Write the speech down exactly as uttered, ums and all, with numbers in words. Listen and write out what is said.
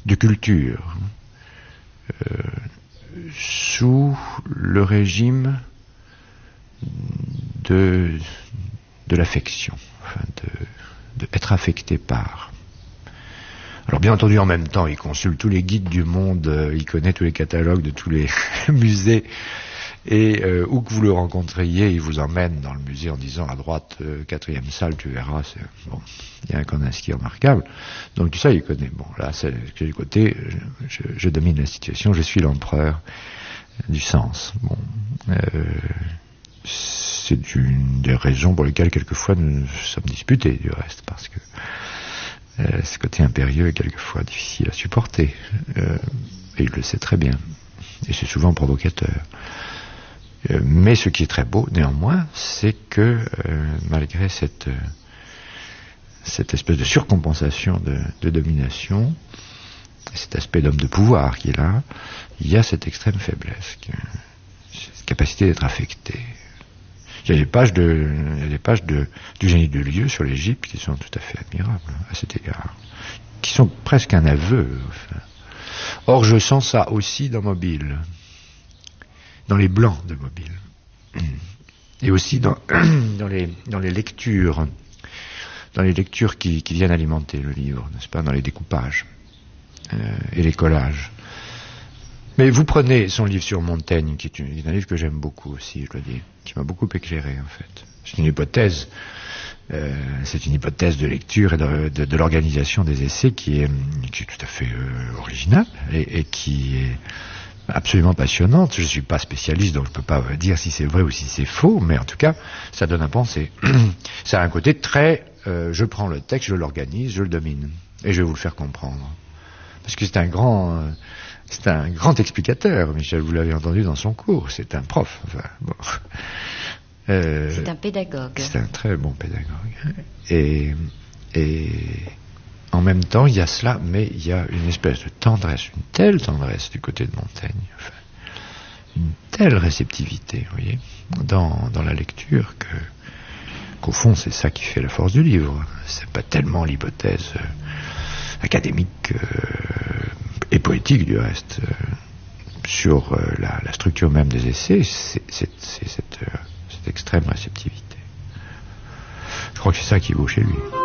de culture, euh, sous le régime de, de l'affection, enfin de, de être affecté par. Alors bien entendu, en même temps, il consulte tous les guides du monde, euh, il connaît tous les catalogues de tous les musées, et euh, où que vous le rencontriez, il vous emmène dans le musée en disant à droite, euh, quatrième salle, tu verras, c'est, bon, il y a un Kandinsky remarquable. Donc tout ça, il connaît. Bon, là, c'est du côté, je, je domine la situation, je suis l'empereur du sens. Bon, euh, c'est une des raisons pour lesquelles quelquefois nous sommes disputés, du reste, parce que euh, ce côté impérieux est quelquefois difficile à supporter, euh, et il le sait très bien, et c'est souvent provocateur. Euh, mais ce qui est très beau, néanmoins, c'est que euh, malgré cette euh, cette espèce de surcompensation de, de domination, cet aspect d'homme de pouvoir qu'il a, il y a cette extrême faiblesse, cette capacité d'être affecté. Il y a des pages, de, il y a des pages de, du génie de Lieu sur l'Égypte qui sont tout à fait admirables à cet égard, qui sont presque un aveu. Enfin. Or, je sens ça aussi dans Mobile, dans les blancs de Mobile, et aussi dans, dans, les, dans les lectures, dans les lectures qui, qui viennent alimenter le livre, n'est-ce pas, dans les découpages euh, et les collages. Mais vous prenez son livre sur Montaigne, qui est, une, qui est un livre que j'aime beaucoup aussi, je le dis, qui m'a beaucoup éclairé en fait. C'est une hypothèse, euh, c'est une hypothèse de lecture et de, de, de l'organisation des essais qui est, qui est tout à fait euh, originale et, et qui est absolument passionnante. Je ne suis pas spécialiste, donc je ne peux pas dire si c'est vrai ou si c'est faux, mais en tout cas, ça donne à penser. Ça a un côté très, euh, je prends le texte, je l'organise, je le domine, et je vais vous le faire comprendre. Parce que c'est un grand... Euh, C'est un grand explicateur, Michel, vous l'avez entendu dans son cours, c'est un prof. Enfin, bon. euh, c'est un pédagogue. C'est un très bon pédagogue. Et, et en même temps, il y a cela, mais il y a une espèce de tendresse, une telle tendresse du côté de Montaigne, enfin, une telle réceptivité, vous voyez, dans, dans la lecture, que, qu'au fond, c'est ça qui fait la force du livre. C'est pas tellement l'hypothèse euh, académique... Euh, et poétique du reste, euh, sur euh, la, la structure même des essais, c'est, c'est, c'est cette, euh, cette extrême réceptivité. Je crois que c'est ça qui vaut chez lui.